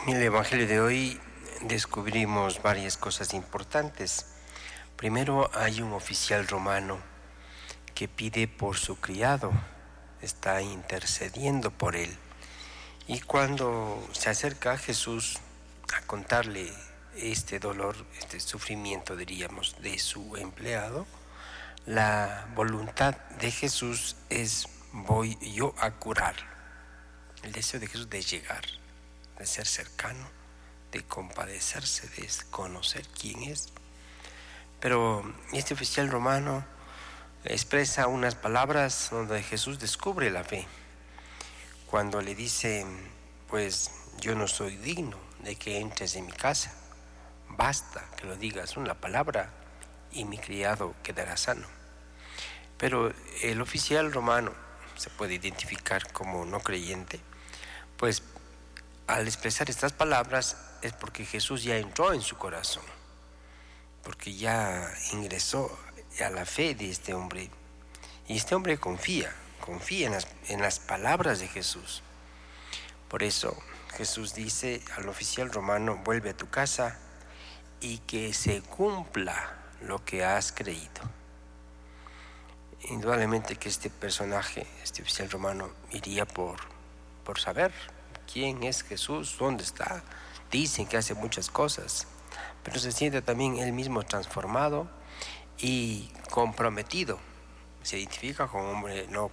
En el Evangelio de hoy descubrimos varias cosas importantes. Primero, hay un oficial romano que pide por su criado, está intercediendo por él. Y cuando se acerca a Jesús a contarle este dolor, este sufrimiento, diríamos, de su empleado, la voluntad de Jesús es: voy yo a curarlo. El deseo de Jesús de llegar, de ser cercano, de compadecerse, de conocer quién es. Pero este oficial romano expresa unas palabras donde Jesús descubre la fe. Cuando le dice: pues yo no soy digno de que entres en mi casa, basta que lo digas una palabra y mi criado quedará sano. Pero el oficial romano se puede identificar como no creyente, pues al expresar estas palabras es porque Jesús ya entró en su corazón, porque ya ingresó a la fe de este hombre. Y este hombre confía en las palabras de Jesús. Por eso Jesús dice al oficial romano: vuelve a tu casa y que se cumpla lo que has creído. Indudablemente que este personaje, este oficial romano, iría por saber quién es Jesús, dónde está. Dicen que hace muchas cosas, pero se siente también él mismo transformado y comprometido. Se identifica como un hombre no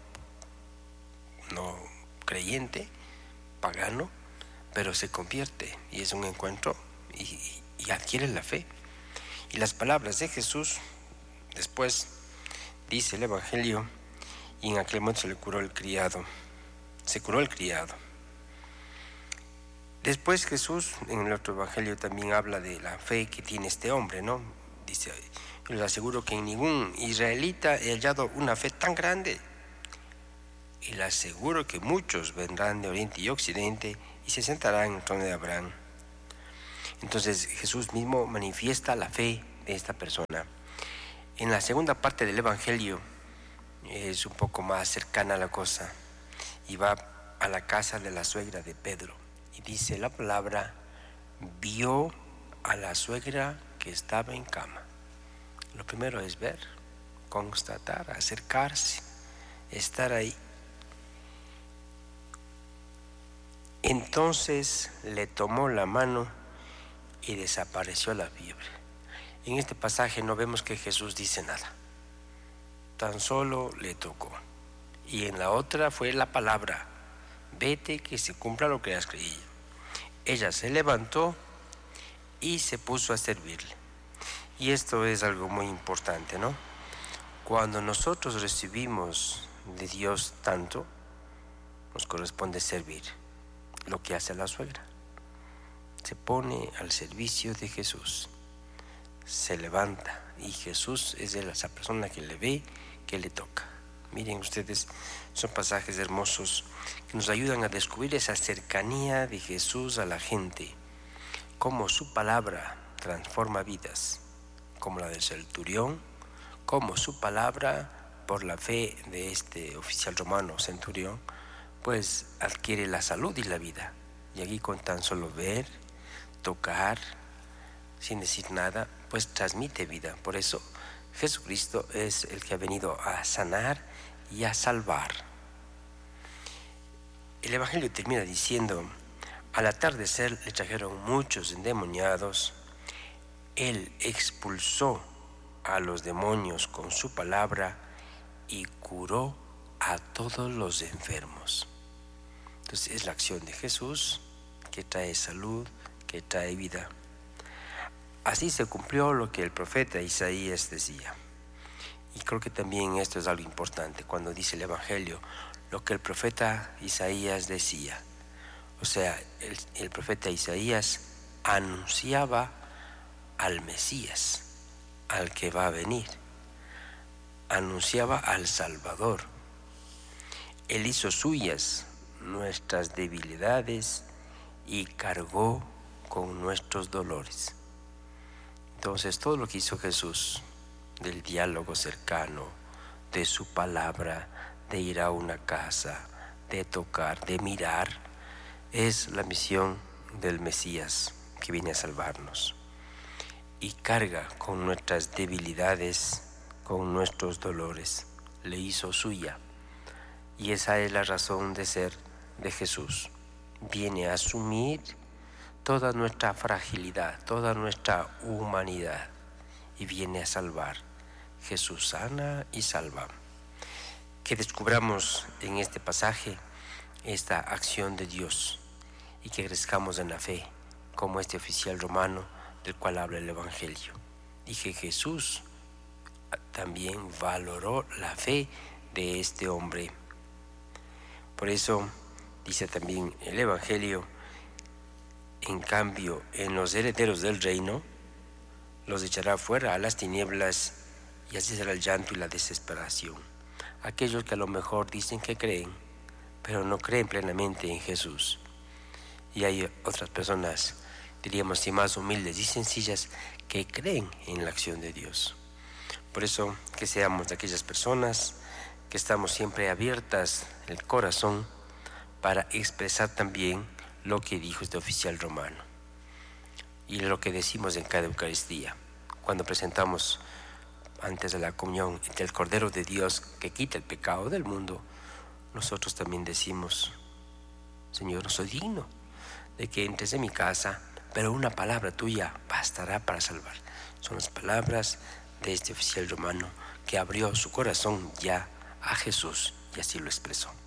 creyente, pagano, pero se convierte y es un encuentro y adquiere la fe. Y las palabras de Jesús, después dice el Evangelio: y en aquel momento se le curó el criado. Se curó el criado. Después Jesús, en el otro Evangelio, también habla de la fe que tiene este hombre, ¿no? Dice: yo les aseguro que en ningún israelita he hallado una fe tan grande. Y les aseguro que muchos vendrán de oriente y occidente y se sentarán en el trono de Abraham. Entonces Jesús mismo manifiesta la fe de esta persona. En la segunda parte del Evangelio es un poco más cercana a la cosa, y va a la casa de la suegra de Pedro y dice la palabra: vio a la suegra que estaba en cama. Lo primero es ver, constatar, acercarse, estar ahí. Entonces le tomó la mano y desapareció la fiebre. En este pasaje no vemos que Jesús dice nada, tan solo le tocó. Y en la otra fue la palabra: vete, que se cumpla lo que has creído. Ella se levantó y se puso a servirle. Y esto es algo muy importante, ¿no? Cuando nosotros recibimos de Dios tanto, nos corresponde servir. Lo que hace la suegra: se pone al servicio de Jesús, se levanta, y Jesús es esa persona que le ve, que le toca. Miren ustedes, son pasajes hermosos que nos ayudan a descubrir esa cercanía de Jesús a la gente, cómo su palabra transforma vidas, como la del centurión, cómo su palabra, por la fe de este oficial romano centurión, pues adquiere la salud y la vida. Y aquí, con tan solo ver, tocar, sin decir nada, pues transmite vida. Por eso Jesucristo es el que ha venido a sanar y a salvar. El Evangelio termina diciendo: al atardecer le trajeron muchos endemoniados. Él expulsó a los demonios con su palabra y curó a todos los enfermos. Entonces es la acción de Jesús que trae salud, que trae vida. Así se cumplió lo que el profeta Isaías decía. Y creo que también esto es algo importante cuando dice el Evangelio lo que el profeta Isaías decía. O sea, el profeta Isaías anunciaba al Mesías, al que va a venir. Anunciaba al Salvador. Él hizo suyas nuestras debilidades y cargó con nuestros dolores. Entonces, todo lo que hizo Jesús, del diálogo cercano, de su palabra, de ir a una casa, de tocar, de mirar, es la misión del Mesías que viene a salvarnos y carga con nuestras debilidades, con nuestros dolores. Le hizo suya. Y esa es la razón de ser de Jesús. Viene a asumir toda nuestra fragilidad, toda nuestra humanidad y viene a salvar. Jesús sana y salva. Que descubramos en este pasaje esta acción de Dios y que crezcamos en la fe como este oficial romano del cual habla el Evangelio, y que Jesús también valoró la fe de este hombre. Por eso dice también el Evangelio: en cambio, en los herederos del reino los echará fuera a las tinieblas, y así será el llanto y la desesperación. Aquellos que a lo mejor dicen que creen, pero no creen plenamente en Jesús. Y hay otras personas, diríamos así, más humildes y sencillas, que creen en la acción de Dios. Por eso que seamos de aquellas personas que estamos siempre abiertas el corazón para expresar también lo que dijo este oficial romano y lo que decimos en cada Eucaristía. Cuando presentamos antes de la comunión el Cordero de Dios que quita el pecado del mundo, nosotros también decimos: Señor, no soy digno de que entres en mi casa, pero una palabra tuya bastará para salvar. Son las palabras de este oficial romano que abrió su corazón ya a Jesús y así lo expresó.